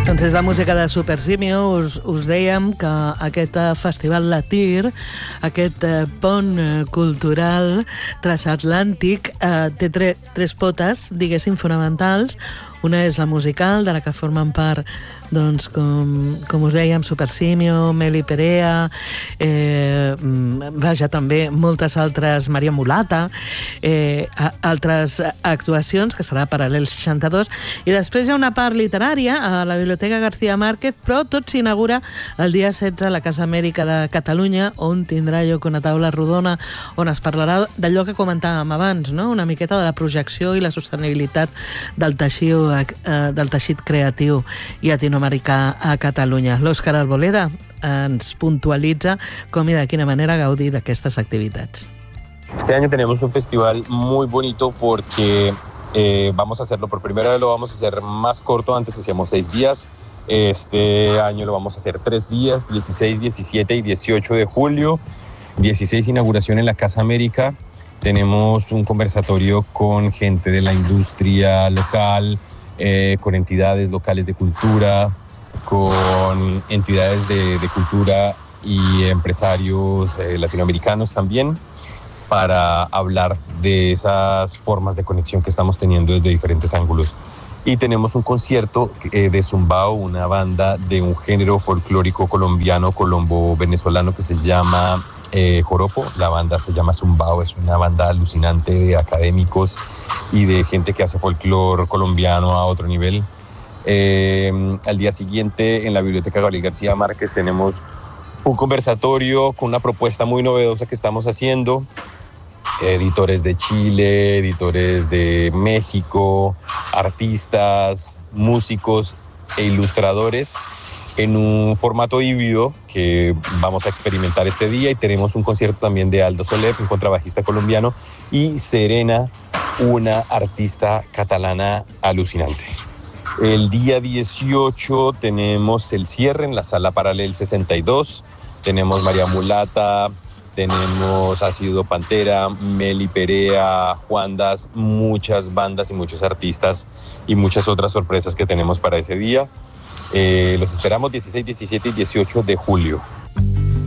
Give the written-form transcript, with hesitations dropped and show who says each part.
Speaker 1: Doncs és la música de Super Simio. Us dèiem que aquest festival Latir, aquest pont cultural transatlàntic, té tres potes, diguéssim, fonamentals. Una és la musical, de la que formen part, doncs, com us dèiem, Super Simio, Meli Perea, vaja, també moltes altres, Maria Mulata, altres actuacions, que serà Paral·lel 62, i després hi ha una part literària a la Biblioteca García Márquez, però tot s'inaugura el dia 16 a la Casa Amèrica de Catalunya, on tindrà lloc una taula rodona on es parlarà d'allò que comentàvem abans, no? Una miqueta de la projecció i la sostenibilitat del teixit creatiu llatinoamericà a Catalunya. L'Òscar Arboleda ens puntualitza com i de quina manera gaudir d'aquestes activitats.
Speaker 2: Este año tenemos un festival muy bonito porque vamos a hacerlo por primera vez, lo vamos a hacer más corto. Antes hacíamos 6 días. Este año lo vamos a hacer 3 días, 16, 17 y 18 de julio. 16 inauguración en la Casa América. Tenemos un conversatorio con gente de la industria local, con entidades locales de cultura, con entidades de cultura y empresarios latinoamericanos también, para hablar de esas formas de conexión que estamos teniendo desde diferentes ángulos. Y tenemos un concierto de Zumbao, una banda de un género folclórico colombiano, colombo-venezolano, que se llama Joropo. La banda se llama Zumbao, es una banda alucinante de académicos y de gente que hace folclore colombiano a otro nivel. Al día siguiente, en la Biblioteca Gabriel García Márquez, tenemos un conversatorio con una propuesta muy novedosa que estamos haciendo. Editores de Chile, editores de México, artistas, músicos e ilustradores, en un formato híbrido que vamos a experimentar este día. Y tenemos un concierto también de Aldo Soler, un contrabajista colombiano, y Serena, una artista catalana alucinante. El día 18 tenemos el cierre en la Sala Paral·lel 62. Tenemos María Mulata, tenemos Ácido Pantera, Meli Perea, Juandas, muchas bandas y muchos artistas y muchas otras sorpresas que tenemos para ese día. Los esperamos 16, 17 y 18 de julio.